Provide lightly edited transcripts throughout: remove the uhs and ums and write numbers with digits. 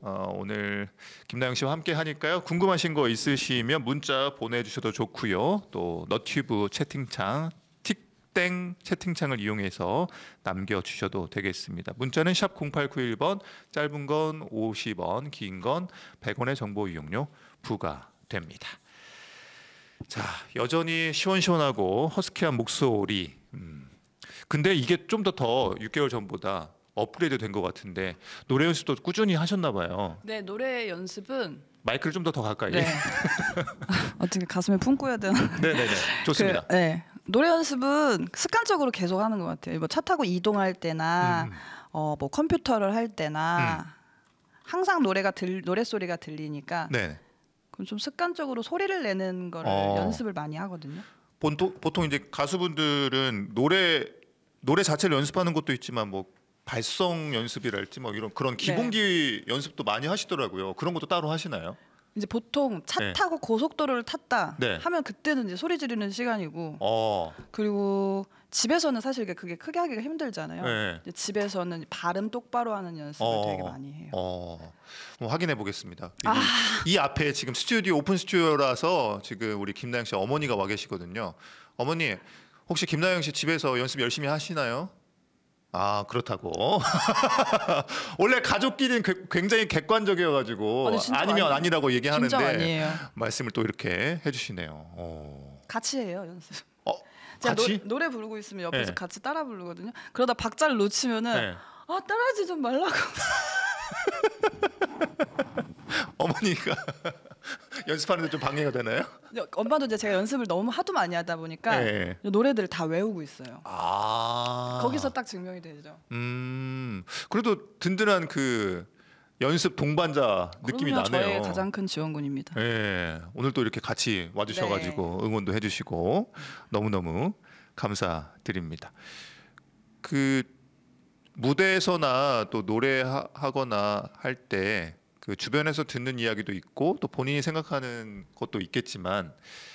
오늘 김나영 씨와 함께 하니까요. 궁금하신 거 있으시면 문자 보내주셔도 좋고요. 또 너튜브 채팅창 틱땡 채팅창을 이용해서 남겨주셔도 되겠습니다. 문자는 샵 0891번, 짧은 건 50원, 긴 건 100원의 정보 이용료 부과됩니다. 자, 여전히 시원시원하고 허스키한 목소리. 근데 이게 좀 더 6개월 전보다 업그레이드 된 것 같은데 노래 연습도 꾸준히 하셨나 봐요. 네, 노래 연습은 마이크를 좀 더 가까이. 네. 어떻게 가슴에 품고 해야 되나? 네네네. 좋습니다. 네. 노래 연습은 습관적으로 계속 하는 것 같아요. 뭐 차 타고 이동할 때나 뭐 컴퓨터를 할 때나 항상 노래 소리가 들리니까 네. 그럼 좀 습관적으로 소리를 내는 거를 연습을 많이 하거든요. 보통 이제 가수분들은 노래 자체를 연습하는 것도 있지만 뭐 발성 연습이랄지 뭐 이런 그런 기본기 연습도 많이 하시더라고요. 그런 것도 따로 하시나요? 이제 보통 차 타고 고속도로를 탔다 하면 그때는 이제 소리 지르는 시간이고 그리고 집에서는 사실 그게 크게 하기가 힘들잖아요. 이제 집에서는 발음 똑바로 하는 연습을 되게 많이 해요. 확인해 보겠습니다. 이 앞에 지금 스튜디오 오픈 스튜디오라서 지금 우리 김나영 씨 어머니가 와 계시거든요. 어머니 혹시 김나영 씨 집에서 연습 열심히 하시나요? 아, 그렇다고. 원래 가족끼리는 굉장히 객관적이어가지고 아니면 아니라고 얘기하는데 말씀을 또 이렇게 해주시네요. 같이 해요 연습. 제가 같이? 노래 부르고 있으면 옆에서 같이 따라 부르거든요. 그러다 박자를 놓치면은 따라하지 좀 말라고. 어머니가 연습하는데 좀 방해가 되나요? 엄마도 이제 제가 연습을 너무 하도 많이 하다 보니까 노래들을 다 외우고 있어요. 거기서 딱 증명이 되죠. 그래도 든든한 그 연습 동반자 느낌이 나네요. 저의 가장 큰 지원군입니다. 오늘 또 이렇게 같이 와주셔가지고 응원도 해주시고 너무너무 감사드립니다. 그 무대에서나 또 노래하거나 할 때 그 주변에서 듣는 이야기도 있고 또 본인이 생각하는 것도 있겠지만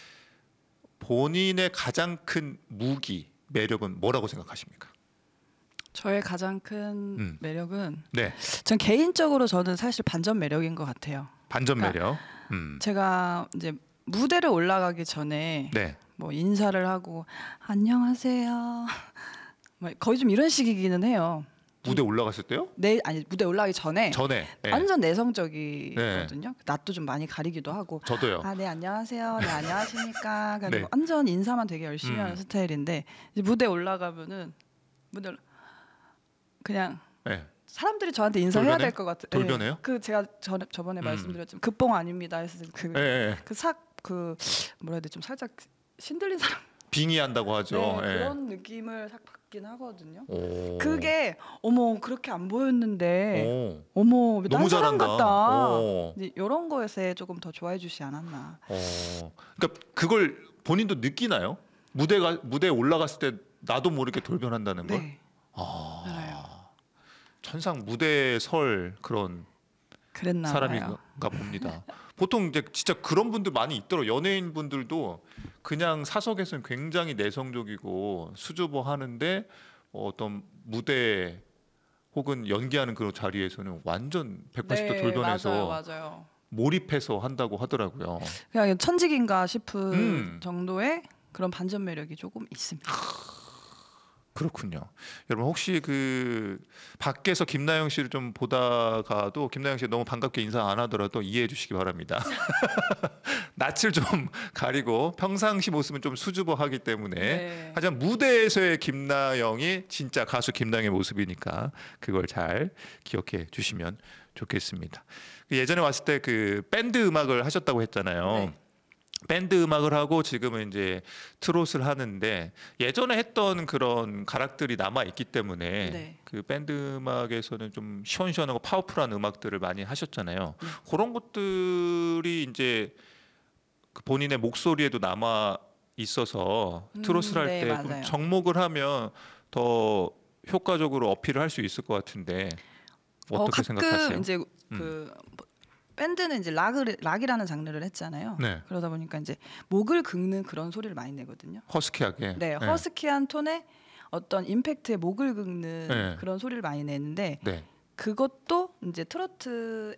본인의 가장 큰 무기, 매력은 뭐라고 생각하십니까? 저의 가장 큰 매력은 전 개인적으로 저는 사실 반전 매력인 것 같아요. 반전 매력. 제가 이제 무대를 올라가기 전에 뭐 인사를 하고 안녕하세요. 거의 좀 이런 식이기는 해요. 무대 올라갔을 때요? 네, 아니 무대 올라가기 전에 완전 내성적이거든요. 낯도 좀 많이 가리기도 하고. 저도요. 네, 안녕하세요. 네, 안녕하십니까. 완전 인사만 되게 열심히 하는 스타일인데 이제 무대 올라가면은 그냥 사람들이 저한테 인사해야 될 것 같아요. 돌변해요? 제가 저번에 말씀드렸지만 급봉 아닙니다. 해서 뭐라 해야 돼, 좀 살짝 신들린 사람. 빙의한다고 하죠. 그런 느낌을 싹 받긴 하거든요. 그게 그렇게 안 보였는데 너무 사람 같다. 이런 것에 조금 더 좋아해 주시 않았나. 그러니까 그걸 본인도 느끼나요? 무대에 올라갔을 때 나도 모르게 돌변한다는 걸? 알아요. 천상 무대에 설 그런 사람인가 봅니다. 보통 이제 진짜 그런 분들 많이 있더라고요. 연예인 분들도 그냥 사석에서는 굉장히 내성적이고 수줍어 하는데 어떤 무대 혹은 연기하는 그런 자리에서는 완전 180도 돌변해서 맞아요. 몰입해서 한다고 하더라고요. 그냥 천직인가 싶은 정도의 그런 반전 매력이 조금 있습니다. 그렇군요. 여러분 혹시 그 밖에서 김나영 씨를 좀 보다가도 김나영 씨 너무 반갑게 인사 안 하더라도 이해해 주시기 바랍니다. 낯을 좀 가리고 평상시 모습은 좀 수줍어하기 때문에 하지만 무대에서의 김나영이 진짜 가수 김나영의 모습이니까 그걸 잘 기억해 주시면 좋겠습니다. 예전에 왔을 때 그 밴드 음악을 하셨다고 했잖아요. 밴드 음악을 하고 지금은 이제 트롯을 하는데 예전에 했던 그런 가락들이 남아 있기 때문에 그 밴드 음악에서는 좀 시원시원하고 파워풀한 음악들을 많이 하셨잖아요. 그런 것들이 이제 본인의 목소리에도 남아 있어서 트롯을 할 때 접목을 하면 더 효과적으로 어필을 할 수 있을 것 같은데 어떻게 생각하세요? 이제 밴드는 이제 락이라는 장르를 했잖아요. 그러다 보니까 이제 목을 긁는 그런 소리를 많이 내거든요. 허스키하게. 허스키한 톤의 어떤 임팩트에 목을 긁는 그런 소리를 많이 내는데 그것도 이제 트로트에